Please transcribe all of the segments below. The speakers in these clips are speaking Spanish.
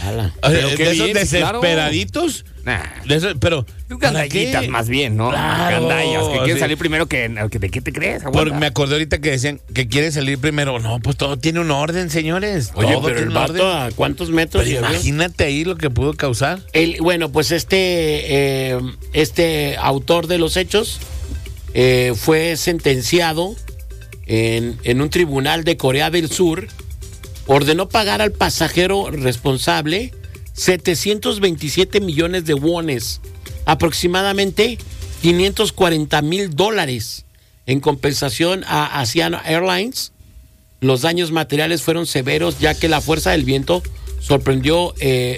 O sea, Pero qué de esos bien, desesperaditos. Nah. De esos, pero. Gandallitas más bien, ¿no? Claro, Gandallas, que quieren sí. salir primero que... ¿De qué te crees? Aguanta. Me acordé ahorita que decían que quieren salir primero. No, pues todo tiene un orden, señores. Oye, todo pero tiene el un vato, orden. ¿a cuántos metros Pero llegó? imagínate ahí lo que pudo causar. Bueno, pues este autor de los hechos fue sentenciado en un tribunal de Corea del Sur. Ordenó pagar al pasajero responsable 727 millones de wones, aproximadamente $540,000, en compensación a Asiana Airlines. Los daños materiales fueron severos, ya que la fuerza del viento desprendió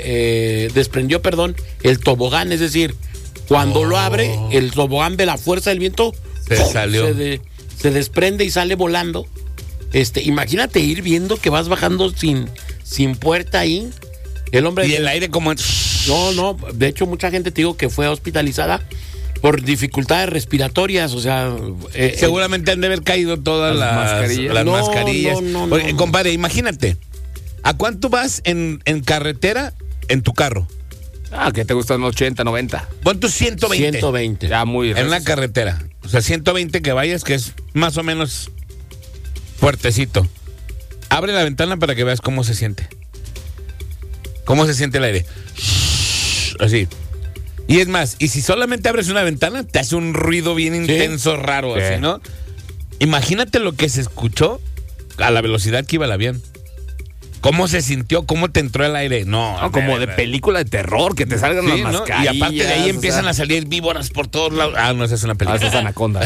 el tobogán, es decir, cuando lo abre, el tobogán de la fuerza del viento se desprende y sale volando. Imagínate ir viendo que vas bajando sin puerta ahí. El hombre. Y el aire como. No, de hecho mucha gente te digo que fue hospitalizada por dificultades respiratorias, o sea. Seguramente han de haber caído todas las mascarillas. No. Oye, compadre, imagínate. ¿A cuánto vas en carretera en tu carro? ¿Qué te gustan? 80, 90. ¿Cuánto? 120. 120. Ya muy... En una carretera. O sea, 120 que vayas, que es más o menos fuertecito. Abre la ventana para que veas cómo se siente. ¿Cómo se siente el aire? Así. Y es más, y si solamente abres una ventana, te hace un ruido bien intenso, raro, así, ¿no? Imagínate lo que se escuchó a la velocidad que iba el avión. ¿Cómo se sintió? ¿Cómo te entró el aire? No, como de película de terror, que te salgan las mascarillas. Y aparte de ahí empiezan a salir víboras por todos lados. No, esa es una película. Esa es Anaconda.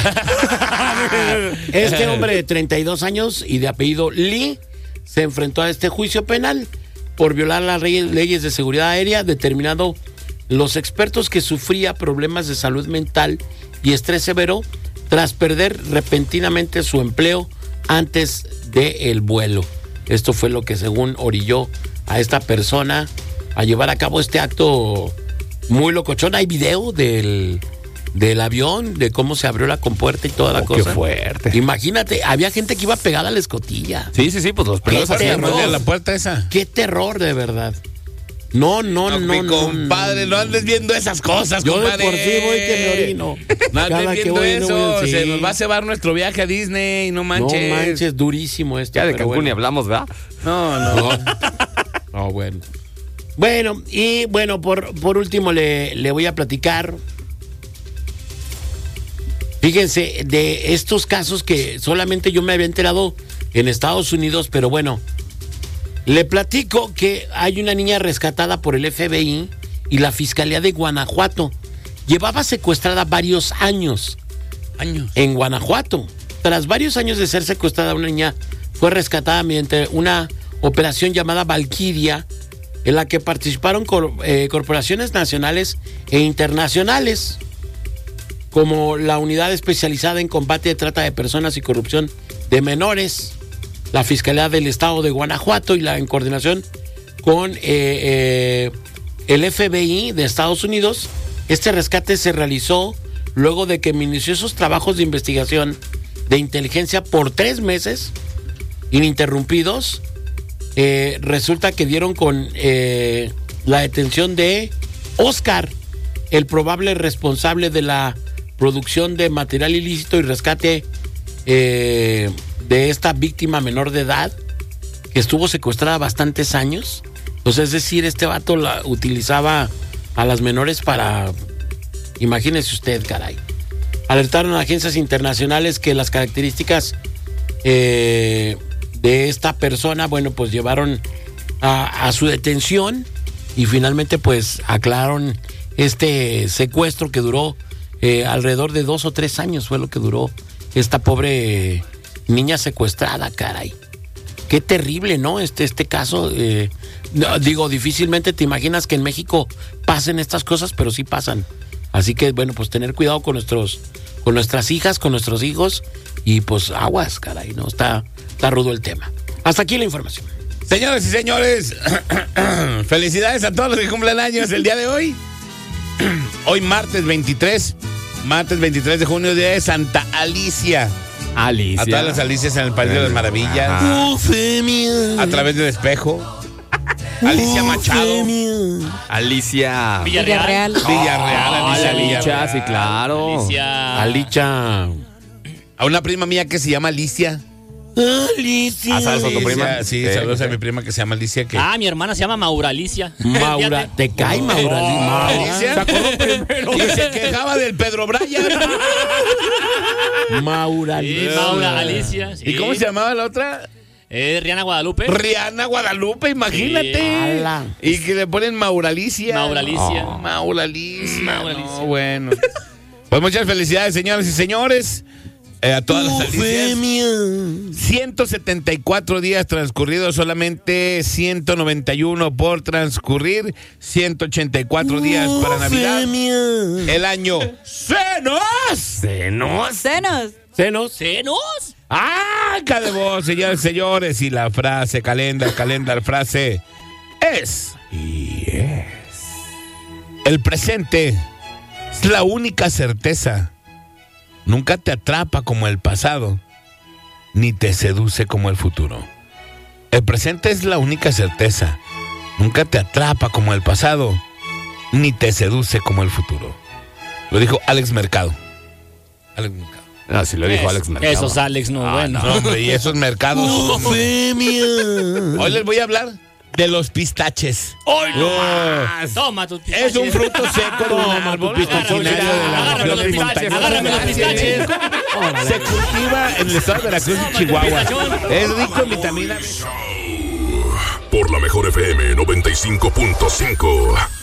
Este hombre de 32 años y de apellido Lee se enfrentó a este juicio penal por violar las leyes de seguridad aérea, determinando los expertos que sufría problemas de salud mental y estrés severo tras perder repentinamente su empleo antes del vuelo. Esto fue lo que según orilló a esta persona a llevar a cabo este acto muy locochón. Hay video del avión, de cómo se abrió la compuerta y toda la cosa. Qué fuerte. Imagínate, había gente que iba pegada a la escotilla. Sí, pues los primeros hacían la puerta esa. Qué terror, de verdad. No, compadre, no andes viendo esas cosas, yo compadre. Yo de por sí voy que me orino. No andes viendo eso. Sí. Se nos va a cebar nuestro viaje a Disney, no manches. No manches, durísimo esto. Ya de Cancún ni hablamos, ¿verdad? No. No, bueno. Bueno, y bueno, por último le voy a platicar. Fíjense, de estos casos que solamente yo me había enterado en Estados Unidos, pero bueno, le platico que hay una niña rescatada por el FBI y la Fiscalía de Guanajuato. Llevaba secuestrada varios años en Guanajuato. Tras varios años de ser secuestrada, una niña fue rescatada mediante una operación llamada Valquiria, en la que participaron corporaciones nacionales e internacionales, como la Unidad Especializada en Combate de Trata de Personas y Corrupción de Menores, la Fiscalía del Estado de Guanajuato y en coordinación con el FBI de Estados Unidos. Este rescate se realizó luego de que minuciosos trabajos de investigación de inteligencia por 3 meses ininterrumpidos resulta que dieron con la detención de Oscar, el probable responsable de la producción de material ilícito y rescate de esta víctima menor de edad, que estuvo secuestrada bastantes años. Entonces, es decir, este vato utilizaba a las menores para... Imagínese usted, caray. Alertaron a agencias internacionales que las características de esta persona, bueno, pues llevaron a su detención y finalmente pues aclararon este secuestro que duró alrededor de 2 o 3 años, fue lo que duró esta pobre niña secuestrada, caray. Qué terrible, ¿no? Este caso, digo, difícilmente te imaginas que en México pasen estas cosas, pero sí pasan. Así que, bueno, pues tener cuidado con nuestras hijas, con nuestros hijos, y pues aguas, caray, ¿no? Está rudo el tema. Hasta aquí la información. Señores y señores, felicidades a todos los que cumplen años el día de hoy. Hoy martes 23 de junio, día de Santa Alicia. A todas las Alicias en el País de las Maravillas. A través del espejo. Alicia Machado. Alicia. Villarreal. Alicia Villarreal, sí, claro. Alicia. A una prima mía que se llama Alicia. Alicia. ¿Sabes a tu prima? Sí, saludos a mi prima que se llama Alicia. Que... Mi hermana se llama Maura Alicia. Maura, ¿te cae Maura? Alicia. Se acordó primero. Y se quejaba del Pedro Bryan. Maura Alicia. Maura Alicia. Sí. ¿Y cómo se llamaba la otra? Rihanna Guadalupe. Rihanna Guadalupe, imagínate. Sí. Y que le ponen Mauralicia. Mauralicia. Mauralicia. Mauralicia. No, bueno. Pues muchas felicidades, señoras y señores. A todas las Alicias. 174 días transcurridos, solamente 191 por transcurrir. 184 días para Navidad. El año ¿Senos? ¡Arca de voz, señores y señores! Y la frase, calendar, frase es... El presente es la única certeza. Nunca te atrapa como el pasado, ni te seduce como el futuro. El presente es la única certeza. Nunca te atrapa como el pasado, ni te seduce como el futuro. Lo dijo Alex Mercado. Alex Mercado. Sí lo dijo Alex Mercado. Esos Alex, no, bueno. No, hombre, y esos mercados. Hoy les voy a hablar de los pistaches. ¡Hoy no más! Toma tus pistaches. Es un fruto seco de un árbol originario de las regiones montañosas. Agárrame los pistaches. Se cultiva en el estado de Veracruz y Chihuahua. Es rico en vitamina B. Por la mejor FM 95.5.